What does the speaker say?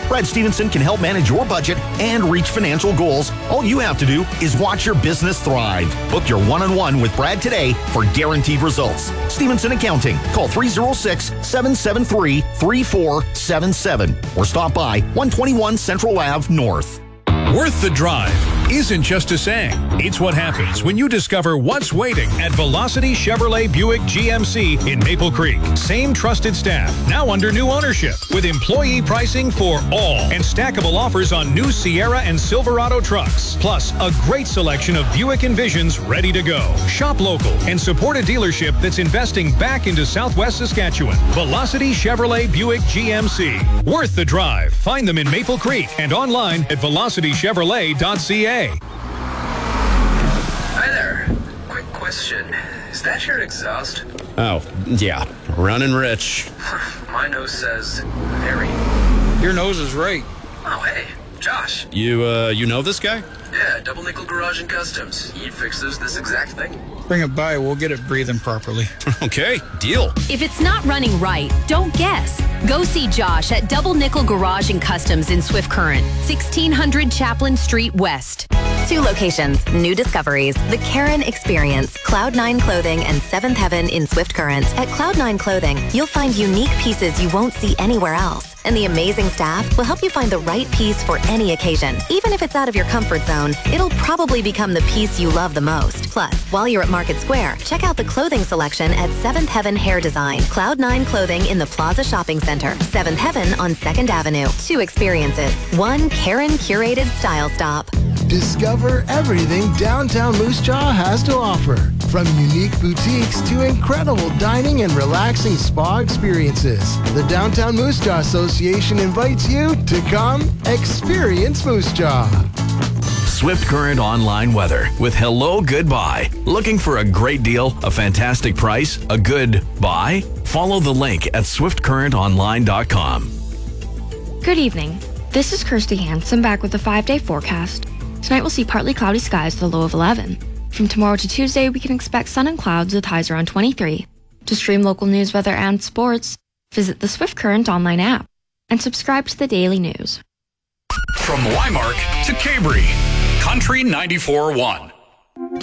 Brad Stevenson can help manage your budget and reach financial goals. All you have to do is watch your business thrive. Book your one-on-one with Brad today for guaranteed results. Stevenson Accounting. Call 306-773-3477 or stop by 121 Central Ave North. Worth the drive isn't just a saying. It's what happens when you discover what's waiting at Velocity Chevrolet Buick GMC in Maple Creek. Same trusted staff, now under new ownership, with employee pricing for all and stackable offers on new Sierra and Silverado trucks. Plus, a great selection of Buick Envisions ready to go. Shop local and support a dealership that's investing back into Southwest Saskatchewan. Velocity Chevrolet Buick GMC. Worth the drive. Find them in Maple Creek and online at velocitychevrolet.ca. Hi there. Quick question. Is that your exhaust? Oh, yeah. Running rich. My nose says very. Your nose is right. Oh, hey. Josh. You know this guy? Yeah, Double Nickel Garage and Customs. He fixes this exact thing. Bring it by, we'll get it breathing properly. Okay, deal. If it's not running right, don't guess. Go see Josh at Double Nickel Garage and Customs in Swift Current, 1600 Chaplin Street West. 2 locations, new discoveries, the Karen Experience, Cloud9 Clothing, and Seventh Heaven in Swift Current. At Cloud9 Clothing, you'll find unique pieces you won't see anywhere else. And the amazing staff will help you find the right piece for any occasion. Even if it's out of your comfort zone, it'll probably become the piece you love the most. Plus, while you're at Market Square, check out the clothing selection at Seventh Heaven Hair Design. Cloud9 Clothing in the Plaza Shopping Center. Seventh Heaven on 2nd Avenue. 2 experiences. 1 Karen curated style stop. Discover everything downtown Moose Jaw has to offer. From unique boutiques to incredible dining and relaxing spa experiences. The Downtown Moose Jaw Association invites you to come experience Moose Jaw. Swift Current online weather with Hello Goodbye. Looking for a great deal, a fantastic price, a good buy? Follow the link at swiftcurrentonline.com. Good evening. This is Kirsty Hansen back with the 5-day forecast. Tonight we'll see partly cloudy skies with a low of 11. From tomorrow to Tuesday, we can expect sun and clouds with highs around 23. To stream local news, weather, and sports, visit the Swift Current online app and subscribe to the daily news. From Wymark to Cabri, Country 94.1.